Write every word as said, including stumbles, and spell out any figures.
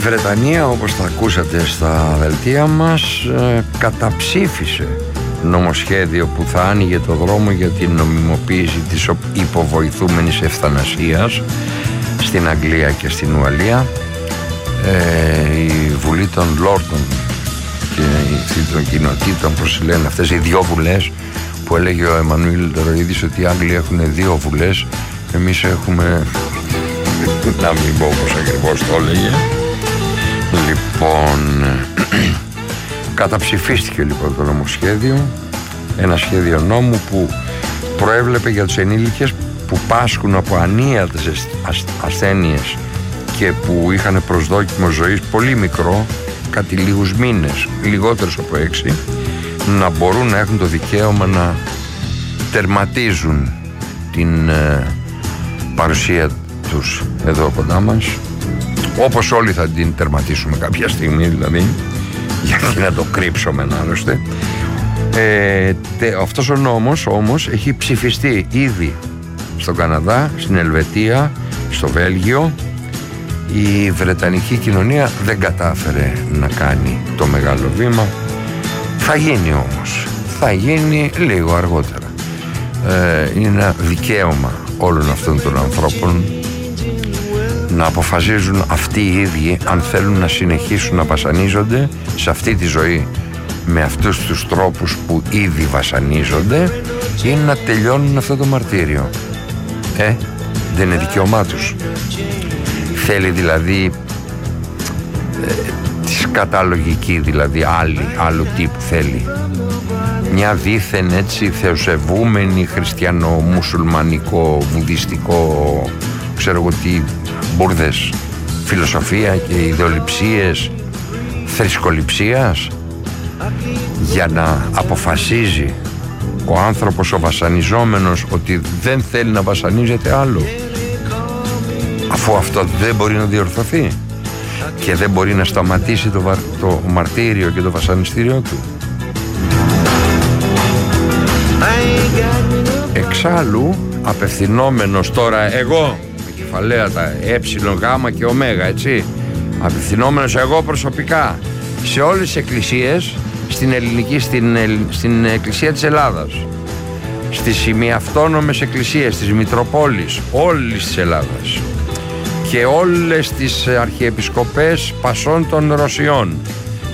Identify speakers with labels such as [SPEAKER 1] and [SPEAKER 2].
[SPEAKER 1] Βρετανία, όπως θα ακούσατε στα δελτία μας, καταψήφισε νομοσχέδιο που θα άνοιγε το δρόμο για την νομιμοποίηση της υποβοηθούμενης ευθανασίας στην Αγγλία και στην Ουαλία. Ε, η Βουλή των Λόρδων και η των κοινοτήτων, πώς λένε αυτές οι δυο βουλές που έλεγε ο Εμμανουήλ Ροϊδής ότι οι Άγγλοι έχουν δύο βουλές, εμείς έχουμε να μην πω όπως ακριβώς το έλεγε. Λοιπόν, καταψηφίστηκε λοιπόν το νομοσχέδιο, ένα σχέδιο νόμου που προέβλεπε για τους ενήλικες που πάσχουν από ανίατες ασθένειες και που είχαν προσδόκιμο ζωής πολύ μικρό, κάτι λίγους μήνες, λιγότερους από έξι, να μπορούν να έχουν το δικαίωμα να τερματίζουν την ε, παρουσία τους εδώ κοντά μας, όπως όλοι θα την τερματίσουμε κάποια στιγμή δηλαδή, γιατί να το κρύψουμε άλλωστε. Ε, τε, αυτός ο νόμος όμως έχει ψηφιστεί ήδη στον Καναδά, στην Ελβετία, στο Βέλγιο. Η Βρετανική κοινωνία δεν κατάφερε να κάνει το μεγάλο βήμα. Θα γίνει όμως, θα γίνει λίγο αργότερα. Ε, είναι ένα δικαίωμα όλων αυτών των ανθρώπων να αποφασίζουν αυτοί οι ίδιοι αν θέλουν να συνεχίσουν να βασανίζονται σε αυτή τη ζωή με αυτούς τους τρόπους που ήδη βασανίζονται ή να τελειώνουν αυτό το μαρτύριο. Ε, δεν είναι δικαίωμά τους. Θέλει δηλαδή ε, τη σκαταλογική, δηλαδή άλλη, άλλου τύπου θέλει. Μια δήθεν έτσι θεοσεβούμενη χριστιανο-μουσουλμανικό, βουδιστικό, ξέρω εγώ τι μπουρδες, φιλοσοφία και ιδεολειψίες θρησκοληψίας για να αποφασίζει ο άνθρωπος ο βασανιζόμενος ότι δεν θέλει να βασανίζεται άλλο, αφού αυτό δεν μπορεί να διορθωθεί και δεν μπορεί να σταματήσει το, βα... το μαρτύριο και το βασανιστήριο του. Εξάλλου απευθυνόμενος τώρα εγώ με κεφαλαία τα ε, γ και ω, έτσι, απευθυνόμενος εγώ προσωπικά σε όλες τις εκκλησίες στην ελληνική, στην, στην εκκλησία της Ελλάδας, στις ημιαυτόνομες εκκλησίες της Μητροπόλης όλης της Ελλάδας και όλες τις αρχιεπισκοπές πασών των Ρωσιών